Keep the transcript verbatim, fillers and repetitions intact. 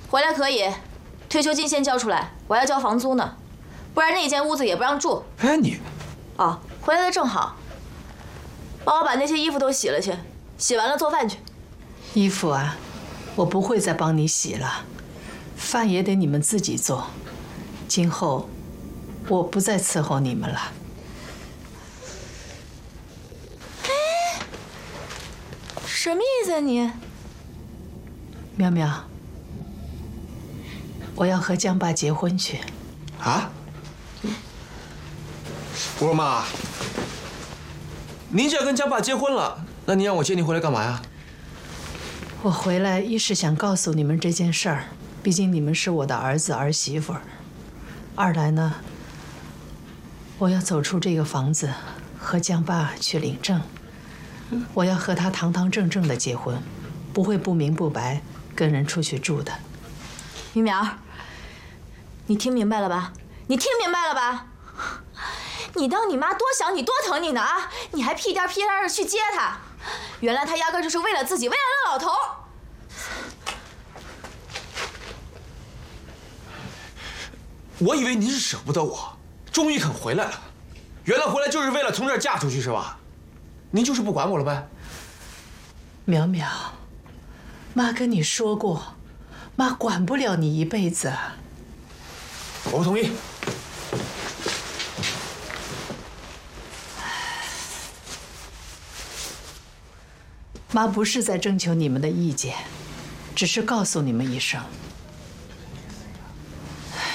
回来可以，退休金先交出来，我要交房租呢，不然那间屋子也不让住。 哎，你， 哦，回来的正好，帮我把那些衣服都洗了去，洗完了做饭去。 衣服啊，我不会再帮你洗了，饭也得你们自己做。今后，我不再伺候你们了。 哎，什么意思啊你？ 苗苗，我要和江爸结婚去。 啊？我说妈，您既然跟江爸结婚了，那您让我接您回来干嘛呀？ 我回来一是想告诉你们这件事儿，毕竟你们是我的儿子儿媳妇儿；二来呢，我要走出这个房子，和江爸去领证。我要和他堂堂正正的结婚，不会不明不白跟人出去住的。 于苗，你听明白了吧？你听明白了吧？你当你妈多想你多疼你呢啊！你还屁颠屁颠的去接她，原来她压根就是为了自己，为了那老头。 我以为您是舍不得我，终于肯回来了，原来回来就是为了从这儿嫁出去是吧？您就是不管我了呗？ 苗苗，妈跟你说过，妈管不了你一辈子。 我不同意。 妈不是在征求你们的意见，只是告诉你们一声，